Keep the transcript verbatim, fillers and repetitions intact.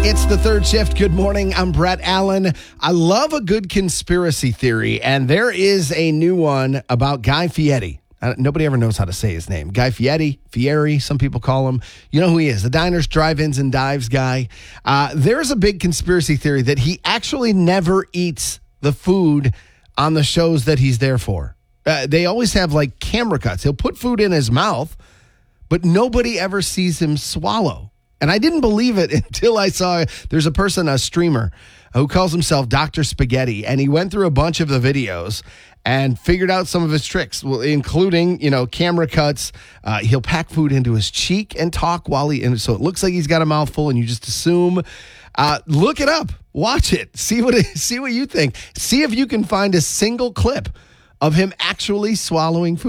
It's the third shift. Good morning. I'm Brett Allen. I love a good conspiracy theory, and there is a new one about Guy Fieri. Uh, nobody ever knows how to say his name. Guy Fieri, Fieri, some people call him. You know who he is, the diners, drive-ins, and dives guy. Uh, there's a big conspiracy theory that he actually never eats the food on the shows that he's there for. Uh, they always have, like, camera cuts. He'll put food in his mouth, but nobody ever sees him swallow. And I didn't believe it until I saw there's a person, a streamer, who calls himself Doctor Spaghetti, and he went through a bunch of the videos and figured out some of his tricks, including, you know, camera cuts. Uh, he'll pack food into his cheek and talk while he, and so it looks like he's got a mouthful, and you just assume. Uh, look it up, watch it, see what see what you think. See if you can find a single clip of him actually swallowing food.